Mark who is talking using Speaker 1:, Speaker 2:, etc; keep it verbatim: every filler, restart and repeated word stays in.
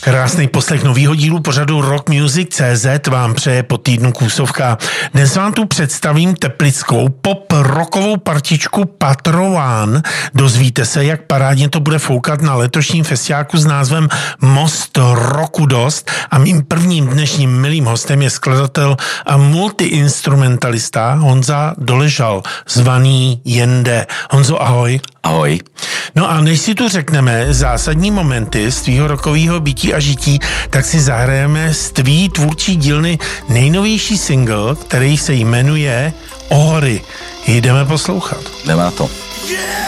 Speaker 1: Krásný poslech novýho dílu pořadu Rock Music tečka cé zet vám přeje po týdnu Kůsovka. Dnes vám tu představím teplickou pop-rockovou partičku Patrován. Dozvíte se, jak parádně to bude foukat na letošním festiáku s názvem Most roku dost. A mým prvním dnešním milým hostem je skladatel a multiinstrumentalista Honza Doležal, zvaný Jende. Honzo, ahoj.
Speaker 2: Ahoj.
Speaker 1: No a než si tu řekneme zásadní momenty z tvýho rockového bytí a žití, tak si zahrajeme z tvý tvůrčí dílny nejnovější single, který se jmenuje O hory. Jdeme poslouchat.
Speaker 2: Jdeme na to.